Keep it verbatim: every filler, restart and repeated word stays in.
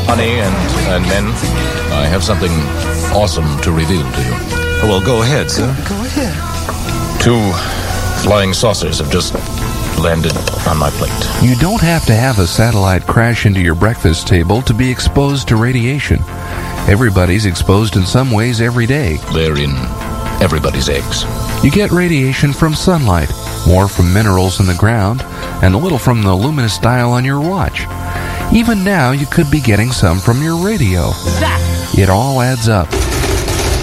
honey and, and men, I have something awesome to reveal to you. Well, go ahead, sir. Go ahead. Two flying saucers have just landed on my plate. You don't have to have a satellite crash into your breakfast table to be exposed to radiation. Everybody's exposed in some ways every day. They're in everybody's eggs. You get radiation from sunlight, more from minerals in the ground, and a little from the luminous dial on your watch. Even now, you could be getting some from your radio. It all adds up.